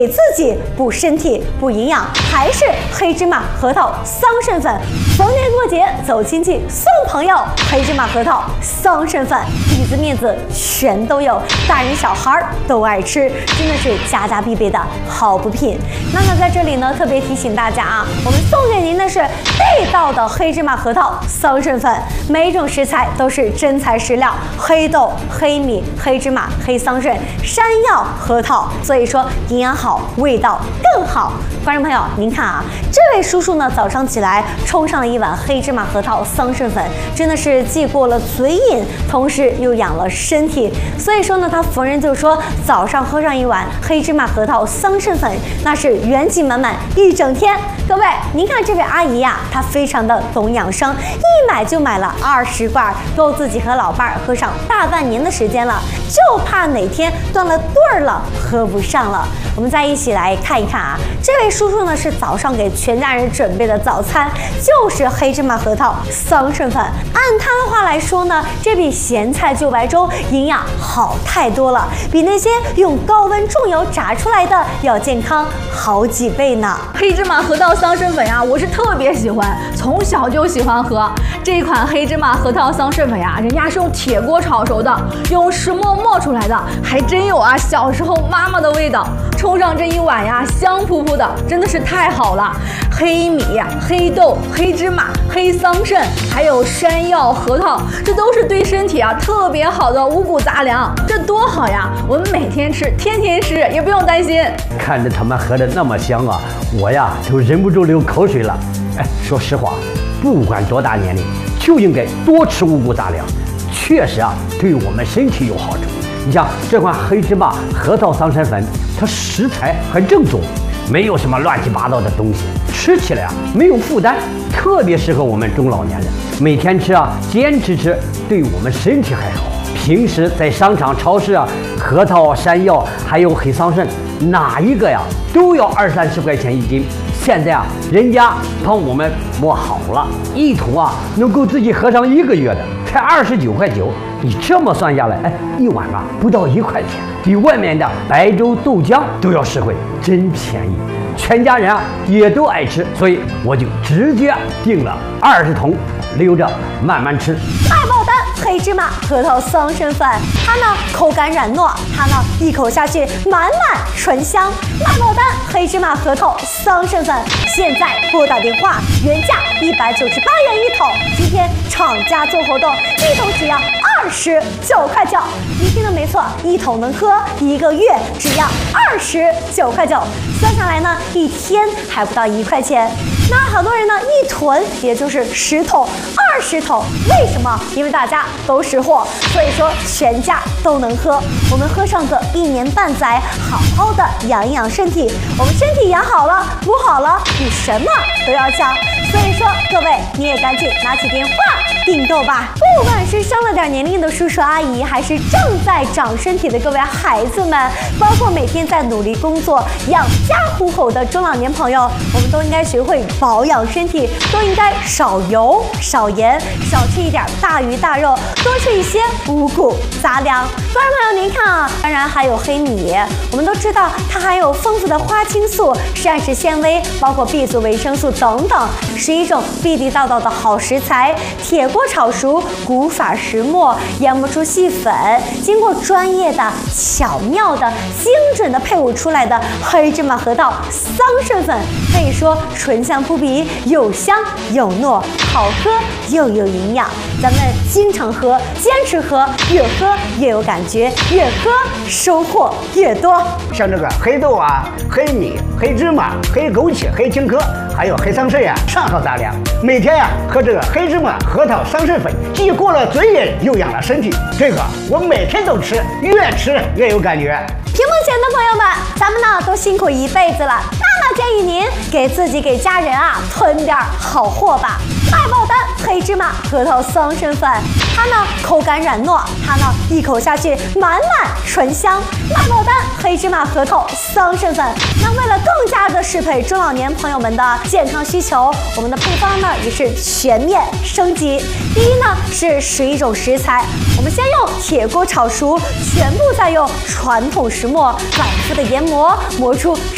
给自己补身体、补营养，还是黑芝麻、核桃、桑葚粉。逢年过节走亲戚送朋友，黑芝麻、核桃、桑葚粉，底子面子全都有，大人小孩都爱吃，真的是家家必备的好补品。那么在这里呢，特别提醒大家啊，我们送给您的是地道的黑芝麻、核桃、桑葚粉，每一种食材都是真材实料，黑豆、黑米、黑芝麻、黑桑葚、山药、核桃，所以说营养好。味道更好，观众朋友，您看啊，这位叔叔呢，早上起来冲上了一碗黑芝麻、核桃、桑葚粉，真的是既过了嘴瘾，同时又养了身体。所以说呢，他逢人就说，早上喝上一碗黑芝麻、核桃、桑葚粉，那是元气满满一整天。各位，您看这位阿姨呀，她非常的懂养生，一买就买了20罐，够自己和老伴儿喝上大半年的时间了，就怕哪天断了顿儿了，喝不上了。我们再一起来看一看啊，这位叔叔呢是早上给全家人准备的早餐，就是黑芝麻、核桃、桑葚粉。按他的话来说呢，这比咸菜就白粥营养好太多了，比那些用高温重油炸出来的要健康好几倍呢。 黑芝麻、核桃、桑葚粉呀，我是特别喜欢，从小就喜欢喝这一款黑芝麻、核桃、桑葚粉呀，人家是用铁锅炒熟的，用石磨磨出来的，还真有啊小时候妈妈的味道。冲上这一碗呀，香扑扑的，真的是太好了。黑米、黑豆、黑芝麻、黑桑葚，还有山药、核桃，这都是对身体啊特别好的五谷杂粮，这多好呀！我们每天吃，天天吃，也不用担心。 看着他们喝的那么香啊，我呀都忍不住流口水了。哎，说实话，不管多大年龄，就应该多吃五谷杂粮，确实啊对我们身体有好处。你像这款黑芝麻、核桃、桑葚粉，它食材很正宗，没有什么乱七八糟的东西，吃起来啊没有负担，特别适合我们中老年人。每天吃啊，坚持吃，对我们身体还好。平时在商场、超市啊，核桃、山药还有黑桑葚，哪一个呀都要20-30块钱一斤。现在啊，人家帮我们磨好了，一桶啊能够自己喝上1个月的，才29.9块。你这么算下来，哎，一碗啊不到1块钱，比外面的白粥豆浆都要实惠，真便宜。全家人啊也都爱吃，所以我就直接订了20桶，留着慢慢吃。 卖爆单！黑芝麻、核桃、桑葚粉，它呢口感软糯，它呢一口下去满满醇香。卖爆单！黑芝麻、核桃、桑葚粉，现在拨打电话，原价198元一桶，今天厂家做活动，一桶只要29.9块。你听的没错，一桶能喝1个月，只要29.9块。算下来呢，一天还不到1块钱。那好多人呢一囤也就是10桶、20桶，为什么？因为大家都识货，所以说全家都能喝。我们喝上个1年半载，好好的养一养身体。我们身体养好了、补好了，比什么都要强。所以说，各位你也赶紧拿起电话订购吧。不管是上了点年龄的叔叔阿姨，还是正在长身体的各位孩子们，包括每天在努力工作、养家糊口的中老年朋友，我们都应该学会保养身体，都应该少油、少盐，少吃一点大鱼大肉，多吃一些五谷杂粮。观众朋友，您看啊，当然还有黑米，我们都知道它含有丰富的花青素、膳食纤维，包括 B 族、维生素等等，是一种地地道道的好食材。铁锅炒熟，古法石磨，研磨出细粉，经过专业的、巧妙的、精准的配伍出来的黑芝麻、核桃、桑葚粉，可以说醇香扑鼻，有香有糯，好喝又有营养。咱们经常喝，坚持喝，越喝越有感觉，越喝收获越多。 像这个黑豆啊、黑米、黑芝麻、黑枸杞、黑青稞，还有黑桑葚呀，上好杂粮。每天呀喝这个黑芝麻、核桃、桑葚粉，既过了嘴瘾，又养了身体。这个我每天都吃，越吃越有感觉。 屏幕前的朋友们，咱们呢都辛苦一辈子了，那么建议您给自己给家人啊囤点好货吧。卖爆单！黑芝麻、核桃、桑葚粉，它呢口感软糯，它呢一口下去满满醇香。卖爆单！黑芝麻、核桃、桑葚粉。那为了更加的适配中老年朋友们的健康需求，我们的配方呢也是全面升级。第一呢是11种食材，我们先用铁锅炒熟，全部再用传统石磨反复的研磨，磨出